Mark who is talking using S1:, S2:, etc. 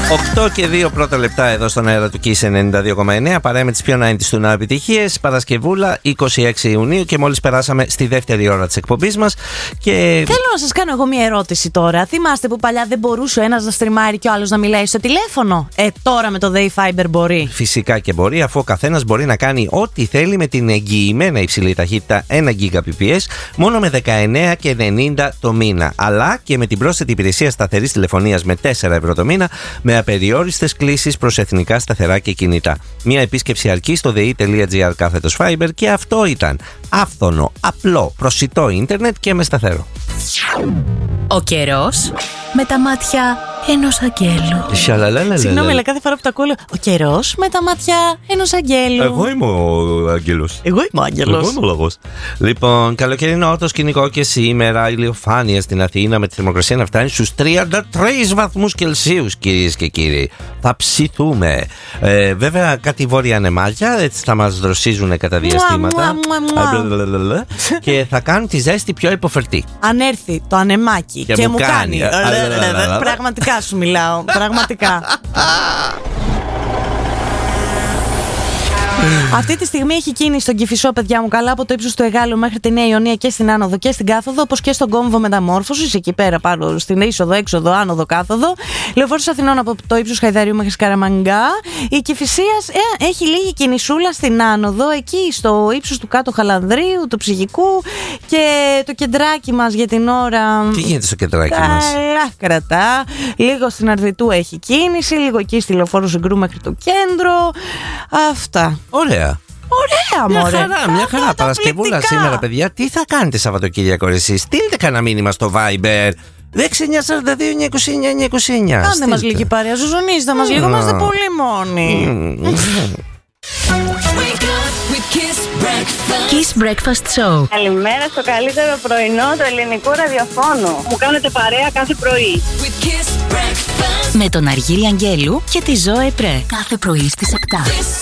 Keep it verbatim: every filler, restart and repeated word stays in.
S1: οκτώ και δύο πρώτα λεπτά εδώ στον αέρα του Kiss ενενήντα δύο κόμμα εννέα. Παρέα με τις πιο ενενήντα του να επιτυχίες. Παρασκευούλα είκοσι έξι Ιουνίου και μόλις περάσαμε στη δεύτερη ώρα της εκπομπής μας. Και...
S2: Θέλω να σας κάνω εγώ μια ερώτηση τώρα. Θυμάστε που παλιά δεν μπορούσε ο ένας να στριμάρει και ο άλλος να μιλάει στο τηλέφωνο? Ε, τώρα με το Day Fiber μπορεί.
S1: Φυσικά και μπορεί, αφού ο καθένας μπορεί να κάνει ό,τι θέλει με την εγγυημένα υψηλή ταχύτητα ένα Gbps μόνο με δεκαεννέα και ενενήντα το μήνα. Αλλά και με την πρόσθετη υπηρεσία σταθερής τηλεφωνίας με τέσσερα ευρώ το μήνα, με απεριόριστες κλήσεις προς εθνικά σταθερά και κινητά. Μια επίσκεψη αρκεί στο δε.gr κάθετος Fiber και αυτό ήταν άφθονο, απλό, προσιτό ίντερνετ και με σταθερό.
S3: Ο καιρός με τα μάτια ενός αγγέλου.
S2: Συγγνώμη, αλλά κάθε φορά που τα ακούω, ο καιρός με τα μάτια ενός αγγέλου.
S1: Εγώ είμαι ο αγγέλος.
S2: Εγώ είμαι ο αγγέλος.
S1: Εγώ είμαι ο λαγός. Λοιπόν, καλοκαιρινό το σκηνικό και σήμερα ηλιοφάνεια στην Αθήνα με τη θερμοκρασία να φτάνει στους τριάντα τρεις βαθμούς Κελσίου, κυρίες και κύριοι. Θα ψηθούμε. Ε, βέβαια, κάτι βόρεια ανεμάλια έτσι θα μας δροσίζουν κατά διαστήματα. Και θα κάνουν τη ζέστη πιο υποφερτή.
S2: Αν έρθει το ανεμάκι και,
S1: και
S2: μου κάνει. κάνει. Πραγματικά σου μιλάω. Πραγματικά. Αυτή τη στιγμή έχει κίνηση στον Κηφισό, παιδιά μου, καλά από το ύψος του Εγάλου μέχρι τη Νέα Ιωνία και στην άνοδο και στην κάθοδο, όπως και στον κόμβο μεταμόρφωσης, εκεί πέρα πάνω στην είσοδο, έξοδο, άνοδο, κάθοδο. Λεωφόρος Αθηνών από το ύψος Χαϊδαρίου μέχρι Σκαραμανγκά. Η Κηφισίας ε, έχει λίγη κινησούλα στην άνοδο, εκεί στο ύψος του κάτω Χαλανδρίου, του Ψυχικού, και το κεντράκι μας για την ώρα.
S1: Τι γίνεται στο κεντράκι μας?
S2: Καλά κρατά. Λίγο στην Αρδιτού έχει κίνηση, λίγο εκεί στη Λεωφόρο Συγκρού μέχρι το κέντρο. Αυτά.
S1: Ωραία.
S2: Ωραία, μωρέ.
S1: Μια χαρά, μια χαρά. Παρασκευούλα σήμερα, παιδιά. Τι θα κάνετε Σαββατοκύριακο εσείς? Στείλτε κανένα μήνυμα στο Viber έξι εννιά τέσσερα δύο εννιά είκοσι εννιά εννιά είκοσι εννιά.
S2: Κάντε μας λίγη παρέα, ζουζουνίστε μας λίγο, είμαστε πολύ μόνοι.
S3: Kiss Breakfast Show.
S4: Καλημέρα στο καλύτερο πρωινό του ελληνικού ραδιοφώνου. Μου κάνετε παρέα κάθε πρωί.
S3: Με τον Αργύρη Αγγέλου και τη Ζωέ Πρέ. Κάθε πρωί στις επτά.